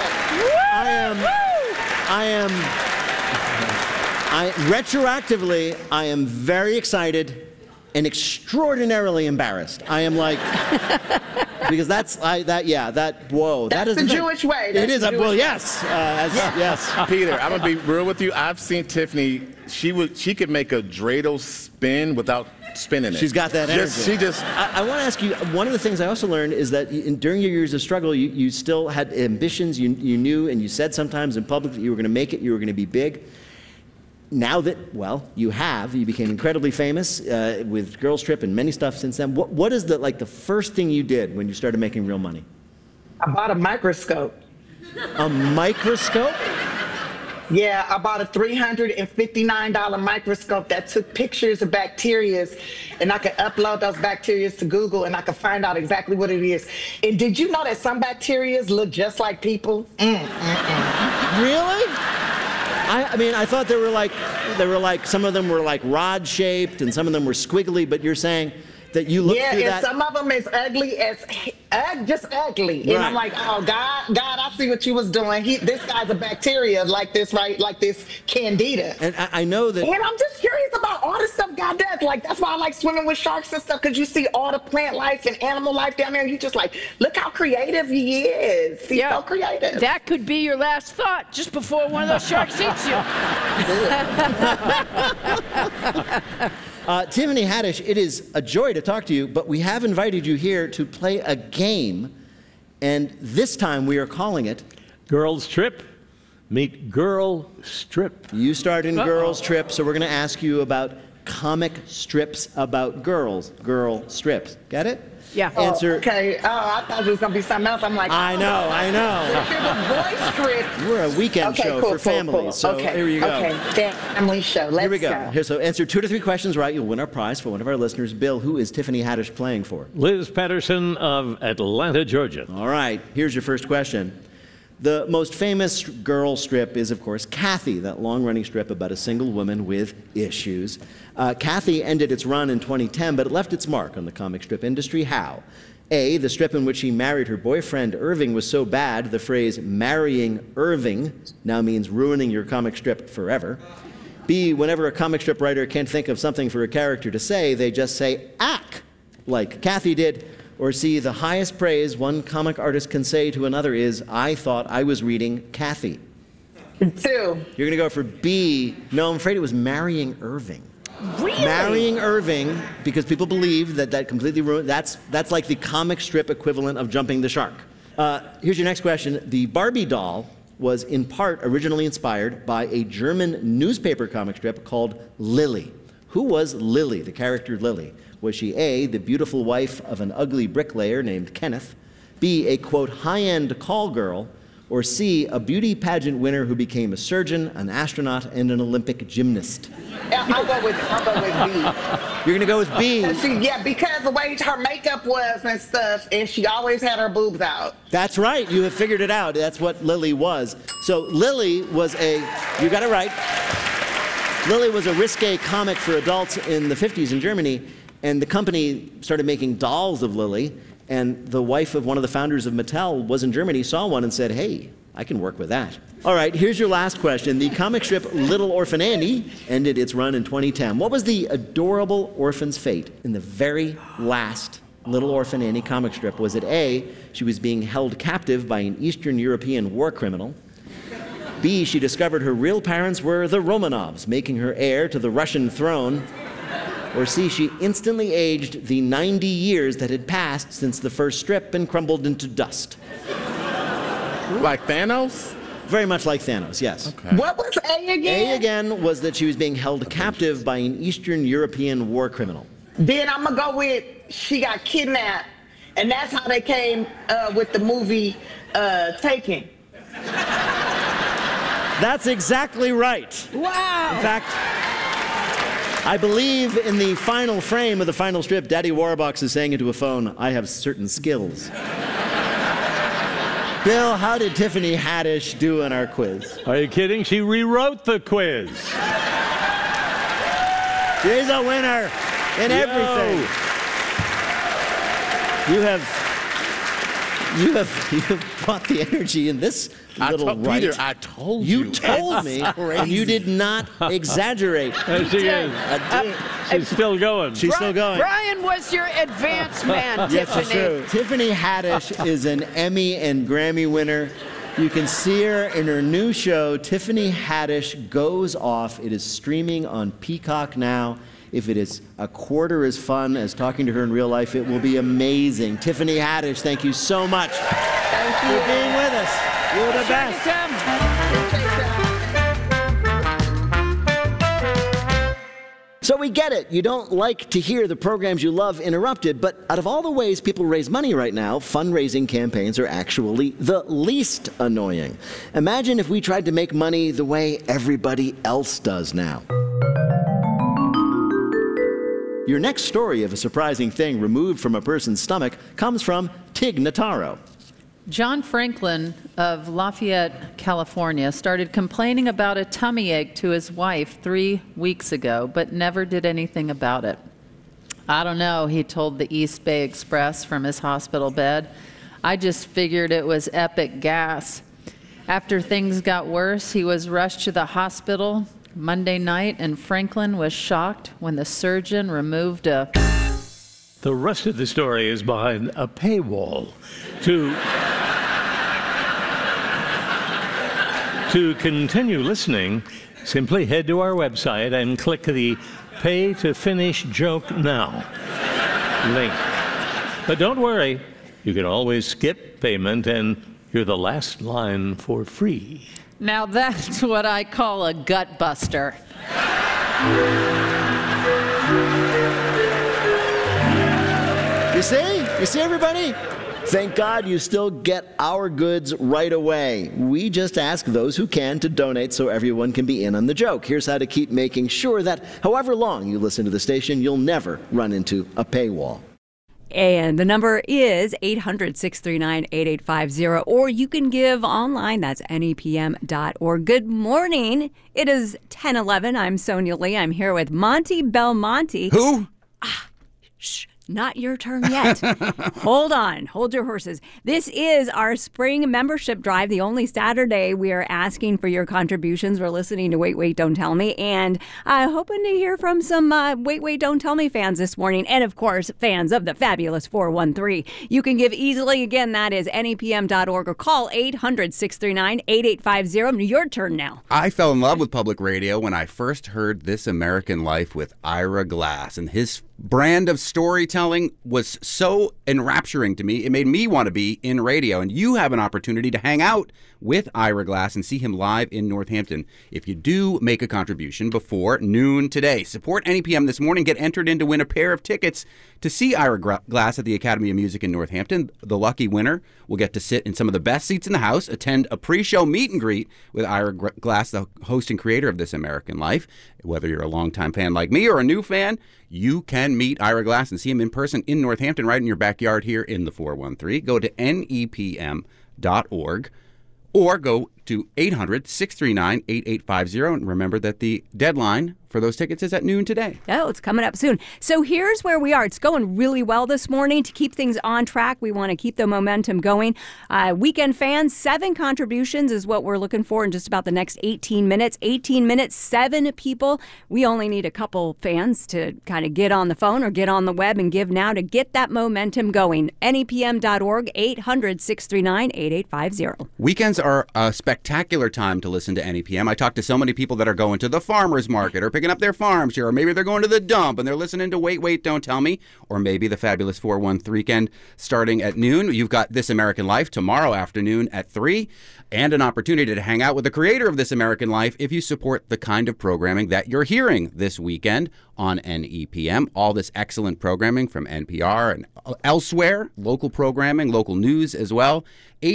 up. Retroactively, I am very excited and extraordinarily embarrassed. I am like, because whoa, that is That's the thing. Jewish way. It That's is, the Jewish well, way. yes, yes. Peter, I'm gonna be real with you. I've seen Tiffany. She could make a dreidel spin without spinning it. She's got that energy. She just. I want to ask you, one of the things I also learned is that during your years of struggle, you still had ambitions. You knew, and you said sometimes in public that you were going to make it, you were going to be big. Now that, well, you became incredibly famous with Girls Trip and many stuff since then. What is the first thing you did when you started making real money? I bought a microscope. A microscope? Yeah, I bought a $359 microscope that took pictures of bacteria, and I could upload those bacteria to Google, and I could find out exactly what it is. And did you know that some bacteria look just like people? Really? I mean, I thought they were like some of them were like rod shaped and some of them were squiggly, but you're saying that you look through and that. some of them is ugly as just ugly. And I'm like, oh God, I see what you was doing. This guy's a bacteria like this, right? Like this candida. And I know that. And I'm just curious about all the stuff God does. Like that's why I like swimming with sharks and stuff, because you see all the plant life and animal life down there. And you just like, look how creative he is. He's so creative. That could be your last thought just before one of those sharks eats you. Tiffany Haddish, it is a joy to talk to you, but we have invited you here to play a game, and this time we are calling it Girls Trip. Meet Girl Strip. You starred in Girls Trip, so we're going to ask you about comic strips about girls. Girl strips. Get it? Yeah. Answer. Okay. Oh, I thought it was going to be something else. I'm like, I know. Voice script. We're a weekend show for families, so here you go. Okay, family show. Let's Here we go. Here, so answer 2 to 3 questions right. You'll win our prize for one of our listeners. Bill, who is Tiffany Haddish playing for? Liz Patterson of Atlanta, Georgia. All right. Here's your first question. The most famous girl strip is, of course, Kathy, that long-running strip about a single woman with issues. Kathy ended its run in 2010, but it left its mark on the comic strip industry. How? A, the strip in which she married her boyfriend Irving was so bad, the phrase marrying Irving now means ruining your comic strip forever. B, whenever a comic strip writer can't think of something for a character to say, they just say, ack, like Kathy did. Or C, the highest praise one comic artist can say to another is, I thought I was reading Kathy. 2. You're going to go for B. No, I'm afraid it was marrying Irving. Really? Marrying Irving, because people believe that completely ruined. That's like the comic strip equivalent of jumping the shark. Here's your next question. The Barbie doll was in part originally inspired by a German newspaper comic strip called Lily. Who was Lily, the character Lily? Was she A, the beautiful wife of an ugly bricklayer named Kenneth, B, a, quote, high-end call girl, or C, a beauty pageant winner who became a surgeon, an astronaut, and an Olympic gymnast? I'll go with B. You're going to go with B? Because the way her makeup was and stuff, and she always had her boobs out. That's right. You have figured it out. That's what Lily was. So Lily was you got it right. Lily was a risque comic for adults in the 50s in Germany, and the company started making dolls of Lily, And the wife of one of the founders of Mattel was in Germany, saw one and said, hey, I can work with that. All right, here's your last question. The comic strip Little Orphan Annie ended its run in 2010. What was the adorable orphan's fate in the very last Little Orphan Annie comic strip? Was it A, she was being held captive by an Eastern European war criminal? B, she discovered her real parents were the Romanovs, making her heir to the Russian throne? Or C, she instantly aged the 90 years that had passed since the first strip and crumbled into dust? Like Thanos? Very much like Thanos, yes. Okay. What was A again? A again was that she was being held captive by an Eastern European war criminal. Then I'm going to go with she got kidnapped, and that's how they came with the movie Taken. That's exactly right. Wow. In fact, I believe in the final frame of the final strip, Daddy Warbucks is saying into a phone, I have certain skills. Bill, how did Tiffany Haddish do in our quiz? Are you kidding? She rewrote the quiz. She's a winner in everything. You have brought the energy in this little right. Peter, I told you. You told me, and you did not exaggerate. There she is. She's still going. She's still going. Brian was your advance man, Yes, Tiffany. it's true. Tiffany Haddish is an Emmy and Grammy winner. You can see her in her new show, Tiffany Haddish Goes Off. It is streaming on Peacock now. If it is a quarter as fun as talking to her in real life, it will be amazing. Tiffany Haddish, thank you so much for being with us. You're the best. So we get it. You don't like to hear the programs you love interrupted, but out of all the ways people raise money right now, fundraising campaigns are actually the least annoying. Imagine if we tried to make money the way everybody else does now. Your next story of a surprising thing removed from a person's stomach comes from Tig Notaro. John Franklin of Lafayette, California, started complaining about a tummy ache to his wife 3 weeks ago, but never did anything about it. I don't know, he told the East Bay Express from his hospital bed. I just figured it was epic gas. After things got worse, he was rushed to the hospital Monday night, and Franklin was shocked when the surgeon removed a... The rest of the story is behind a paywall. To continue listening, simply head to our website and click the Pay to Finish Joke Now link. But don't worry, you can always skip payment and hear the last line for free. Now that's what I call a gut buster. You see everybody? Thank God you still get our goods right away. We just ask those who can to donate so everyone can be in on the joke. Here's how to keep making sure that however long you listen to the station, you'll never run into a paywall. And the number is 800-639-8850, or you can give online. That's nepm.org. Good morning. It is 10:11. I'm Sonia Lee. I'm here with Monty Belmonte. Who? Shh. Not your turn yet. Hold on. Hold your horses. This is our spring membership drive, the only Saturday we are asking for your contributions. We're listening to Wait, Wait, Don't Tell Me, and hoping to hear from some Wait, Wait, Don't Tell Me fans this morning, and of course, fans of the fabulous 413. You can give easily. Again, that is nepm.org, or call 800-639-8850. Your turn now. I fell in love with public radio when I first heard This American Life with Ira Glass, and his brand of storytelling was so enrapturing to me. It made me want to be in radio. And you have an opportunity to hang out with Ira Glass and see him live in Northampton if you do make a contribution before noon today. Support NEPM this morning. Get entered in to win a pair of tickets to see Ira Glass at the Academy of Music in Northampton. The lucky winner will get to sit in some of the best seats in the house, attend a pre-show meet and greet with Ira Glass, the host and creator of This American Life. Whether you're a longtime fan like me or a new fan, you can meet Ira Glass and see him in person in Northampton, right in your backyard here in the 413. Go to nepm.org or go to 800-639-8850. And remember that the deadline for those tickets is at noon today. Oh, it's coming up soon. So here's where we are. It's going really well this morning. To keep things on track, we want to keep the momentum going. Weekend fans, 7 contributions is what we're looking for in just about the next 18 minutes. 18 minutes, 7 people. We only need a couple fans to kind of get on the phone or get on the web and give now to get that momentum going. NEPM.org, 800-639-8850. Weekends are a spectacular time to listen to NEPM. I talk to so many people that are going to the farmer's market or picking up their farm share, or maybe they're going to the dump and they're listening to Wait, Wait, Don't Tell Me, or maybe the fabulous 4-1 weekend starting at noon. You've got This American Life tomorrow afternoon at 3, and an opportunity to hang out with the creator of This American Life if you support the kind of programming that you're hearing this weekend on NEPM. All this excellent programming from NPR and elsewhere, local programming, local news as well.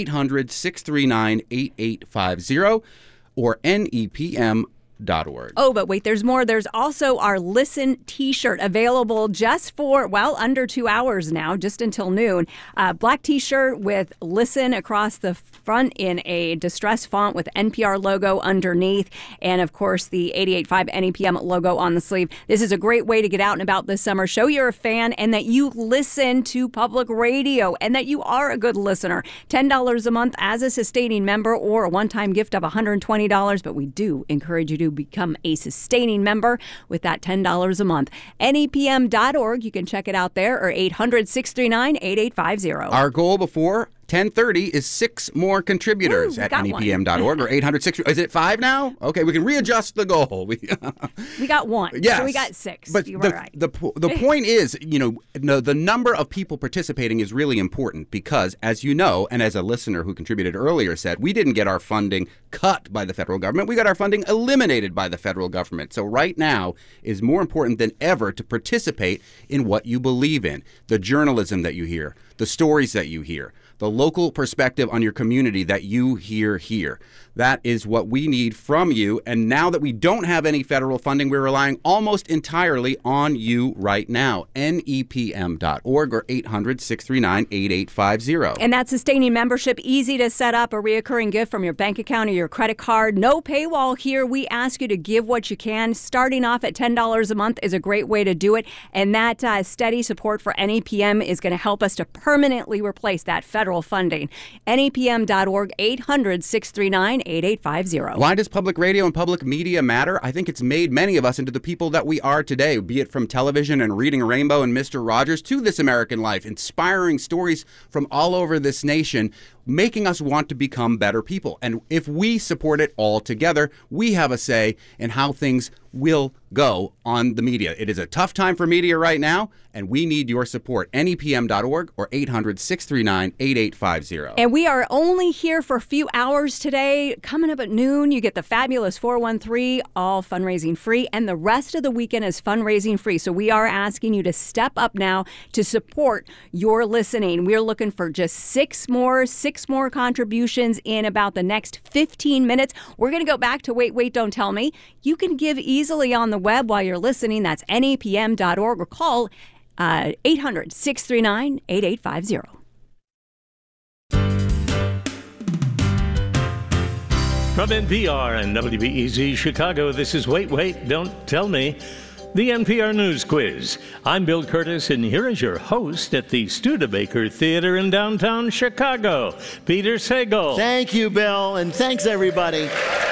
800-639-8850 or NEPM.org. Oh, but wait, there's more. There's also our Listen t-shirt available just for, under 2 hours now, just until noon. Black t-shirt with Listen across the front in a distressed font with NPR logo underneath. And of course, the 88.5 NEPM logo on the sleeve. This is a great way to get out and about this summer. Show you're a fan and that you listen to public radio and that you are a good listener. $10 a month as a sustaining member or a one-time gift of $120. But we do encourage you to become a sustaining member with that $10 a month. NEPM.org. You can check it out there, or 800-639-8850. Our goal before 10:30 is 6 more contributors at NEPM.org or 800-6. Is it 5 now? Okay, we can readjust the goal. We got 1. Yes. So we got 6. But you the, were right. the point is, the number of people participating is really important because, as you know, and as a listener who contributed earlier said, we didn't get our funding cut by the federal government. We got our funding eliminated by the federal government. So right now is more important than ever to participate in what you believe in, the journalism that you hear, the stories that you hear, the local perspective on your community that you hear here. That is what we need from you. And now that we don't have any federal funding, we're relying almost entirely on you right now. NEPM.org or 800-639-8850. And that sustaining membership, easy to set up, a reoccurring gift from your bank account or your credit card. No paywall here. We ask you to give what you can. Starting off at $10 a month is a great way to do it. And that steady support for NEPM is going to help us to permanently replace that federal funding. NEPM.org, 800-639-8850. Why does public radio and public media matter? I think it's made many of us into the people that we are today, be it from television and Reading Rainbow and Mr. Rogers to This American Life, inspiring stories from all over this nation, making us want to become better people. And if we support it all together, we have a say in how things will go on the media. It is a tough time for media right now, and we need your support. NEPM.org or 800-639-8850. And we are only here for a few hours today. Coming up at noon, you get the fabulous 413, all fundraising free, and the rest of the weekend is fundraising free. So we are asking you to step up now to support your listening. We're looking for just 6 more contributions in about the next 15 minutes. We're going to go back to Wait, Wait, Don't Tell Me. You can give easily on the web while you're listening. That's NEPM.org or call 800-639-8850. From NPR and WBEZ Chicago, this is Wait, Wait, Don't Tell Me, the NPR News Quiz. I'm Bill Curtis, and here is your host at the Studebaker Theater in downtown Chicago, Peter Sagal. Thank you, Bill, and thanks, everybody.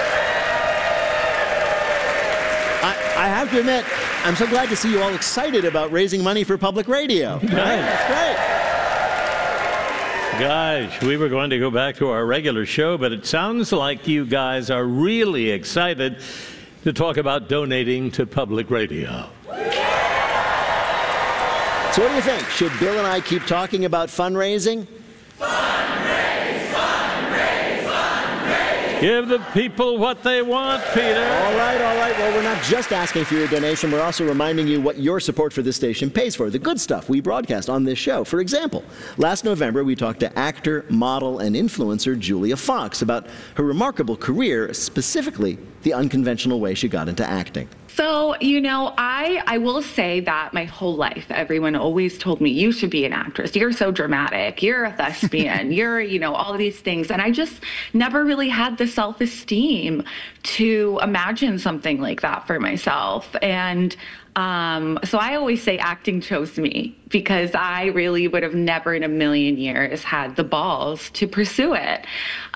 I have to admit, I'm so glad to see you all excited about raising money for public radio. Right? That's great. Gosh, we were going to go back to our regular show, but it sounds like you guys are really excited to talk about donating to public radio. So what do you think? Should Bill and I keep talking about fundraising? Give the people what they want, Peter. All right. Well, we're not just asking for your donation. We're also reminding you what your support for this station pays for, the good stuff we broadcast on this show. For example, last November, we talked to actor, model, and influencer Julia Fox about her remarkable career, specifically the unconventional way she got into acting. So, I will say that my whole life, everyone always told me, you should be an actress. You're so dramatic. You're a thespian. You're, all of these things. And I just never really had the self-esteem to imagine something like that for myself. And so I always say acting chose me, because I really would have never in a million years had the balls to pursue it.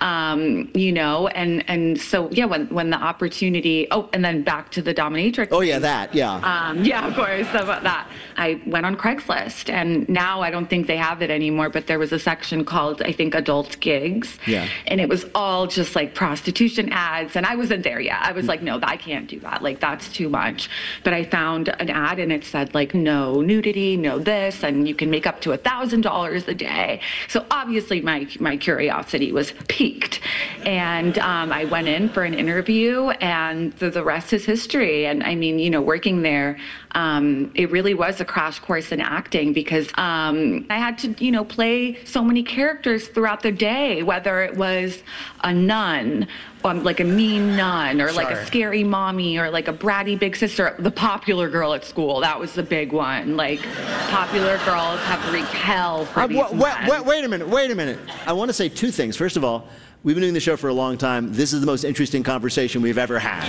And so, yeah, when the opportunity, and then back to the dominatrix. Oh, yeah, that, yeah. Yeah, of course, about that. I went on Craigslist, and now I don't think they have it anymore, but there was a section called, I think, adult gigs. Yeah. And it was all just like prostitution ads, and I wasn't there yet. I was like, no, I can't do that. Like, that's too much. But I found an ad, and it said, like, no nudity, no this, and you can make up to $1,000 a day. So obviously my curiosity was piqued, and I went in for an interview, and the rest is history. And I mean, working there, it really was a crash course in acting, because I had to, play so many characters throughout the day, whether it was a nun, like a mean nun, or like a scary mommy, or like a bratty big sister, the popular girl at school. That was the big one. Like, popular girls have wreaked hell for these men. Wait a minute. I want to say two things. First of all, we've been doing the show for a long time. This is the most interesting conversation we've ever had.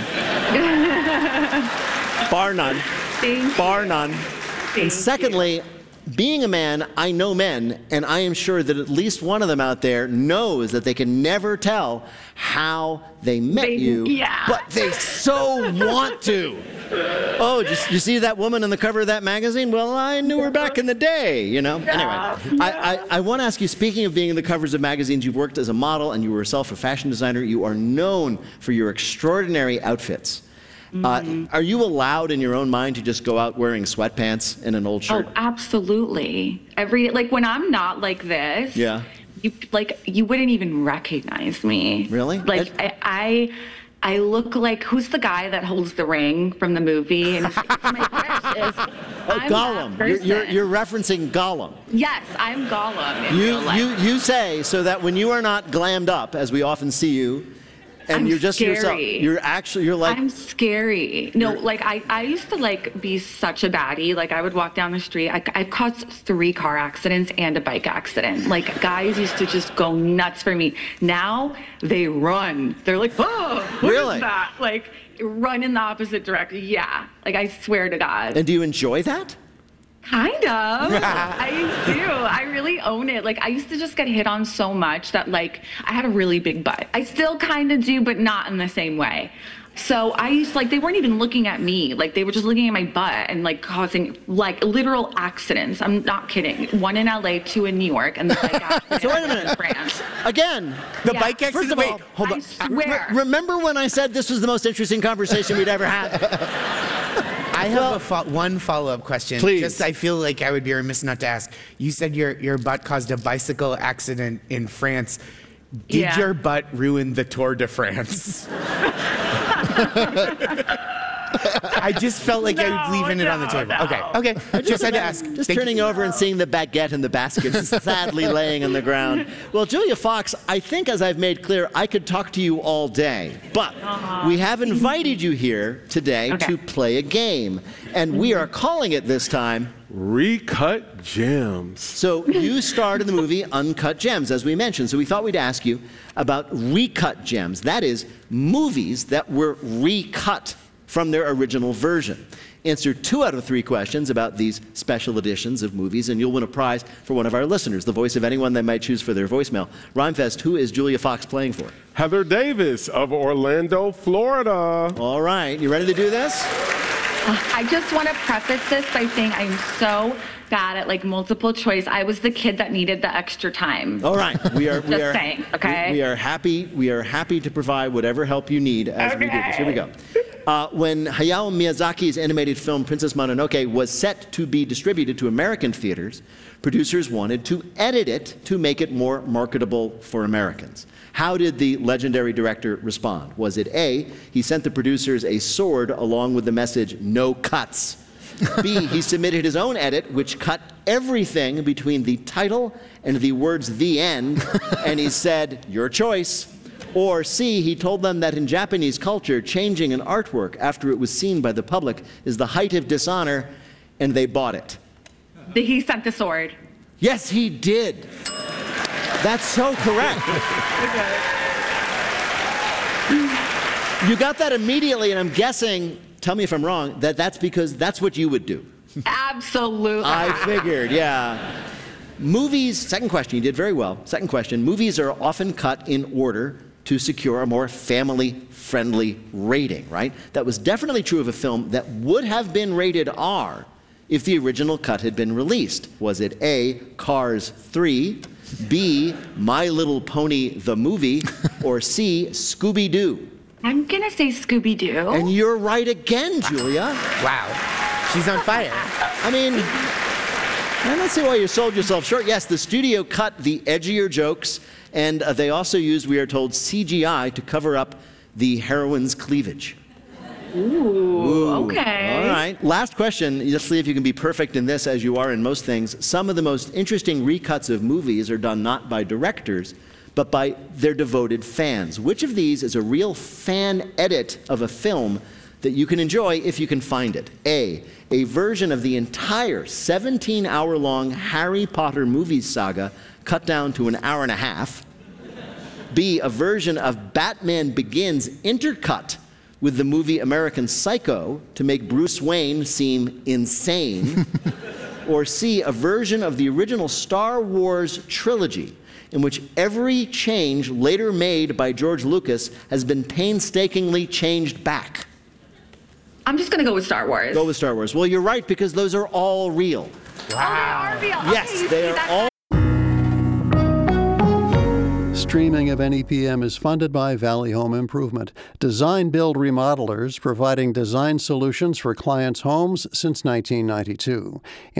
Bar none. Bar none. And secondly, being a man, I know men, and I am sure that at least one of them out there knows that they can never tell how they met you, but they so want to. Oh, you see that woman on the cover of that magazine? Well, I knew her back in the day, Anyway, I want to ask you, speaking of being in the covers of magazines, you've worked as a model, and you were yourself a fashion designer. You are known for your extraordinary outfits. Are you allowed in your own mind to just go out wearing sweatpants and an old shirt? Oh, absolutely. When I'm not like this, yeah, you wouldn't even recognize me. Really? Like, I look like, who's the guy that holds the ring from the movie? And my is, Gollum. You're referencing Gollum. Yes, I'm Gollum. You say, so that when you are not glammed up, as we often see you, and you're just scary. Yourself. You're like. I'm scary. No, like I used to be such a baddie. Like, I would walk down the street. I've caused 3 car accidents and a bike accident. Like, guys used to just go nuts for me. Now they run. They're like, oh, what is that? Like, run in the opposite direction. Yeah. Like, I swear to God. And do you enjoy that? Kind of. I do. I really own it. Like, I used to just get hit on so much that, like, I had a really big butt. I still kind of do, but not in the same way. So I used to, they weren't even looking at me. Like, they were just looking at my butt and, causing, literal accidents. I'm not kidding. 1 in LA, 2 in New York, and the bike accident. So wait a minute. France. Again, the bike accident. First of all, hold on. I swear. Remember when I said this was the most interesting conversation we'd ever had? I have one follow-up question. Please. I feel like I would be remiss not to ask. You said your butt caused a bicycle accident in France. Did your butt ruin the Tour de France? I just felt like I was leaving it on the table. Okay. Just had to ask. Just turning over and seeing the baguette in the basket sadly laying on the ground. Well, Julia Fox, I think, as I've made clear, I could talk to you all day. But we have invited you here today to play a game. And we are calling it this time Recut Gems. So you starred in the movie Uncut Gems, as we mentioned. So we thought we'd ask you about recut gems. That is, movies that were recut from their original version. Answer 2 out of 3 questions about these special editions of movies, and you'll win a prize for one of our listeners, the voice of anyone they might choose for their voicemail. Rhymefest, who is Julia Fox playing for? Heather Davis of Orlando, Florida. All right, you ready to do this? I just want to preface this by saying I'm so bad at multiple choice. I was the kid that needed the extra time. All right, we are saying, okay? We are happy to provide whatever help you need as we do this. Here we go. When Hayao Miyazaki's animated film Princess Mononoke was set to be distributed to American theaters, producers wanted to edit it to make it more marketable for Americans. How did the legendary director respond? Was it A, he sent the producers a sword along with the message, "No cuts"? B, he submitted his own edit, which cut everything between the title and the words "the end," and he said, "Your choice." Or C, he told them that in Japanese culture, changing an artwork after it was seen by the public is the height of dishonor, and they bought it. He sent the sword. Yes, he did. That's so correct. You got that immediately, and I'm guessing, tell me if I'm wrong, that's because that's what you would do. Absolutely. I figured, yeah. Movies, second question, you did very well. Second question, movies are often cut in order to secure a more family-friendly rating, right? That was definitely true of a film that would have been rated R if the original cut had been released. Was it A, Cars 3, B, My Little Pony the movie, or C, Scooby-Doo? I'm going to say Scooby-Doo. And you're right again, Julia. Wow. She's on fire. I mean, I don't see why you sold yourself short. Yes, the studio cut the edgier jokes, and they also used, we are told, CGI to cover up the heroine's cleavage. Ooh, okay. All right. Last question. Let's see if you can be perfect in this as you are in most things. Some of the most interesting recuts of movies are done not by directors, but by their devoted fans. Which of these is a real fan edit of a film that you can enjoy if you can find it? A version of the entire 17-hour-long Harry Potter movie saga cut down to an hour and a half. B, a version of Batman Begins intercut with the movie American Psycho to make Bruce Wayne seem insane. Or C, a version of the original Star Wars trilogy in which every change later made by George Lucas has been painstakingly changed back. I'm just going to go with Star Wars. Go with Star Wars. Well, you're right, because those are all real. Wow. Oh, they are real. Yes, okay, they are all. Streaming of NEPM is funded by Valley Home Improvement, design build remodelers providing design solutions for clients' homes since 1992.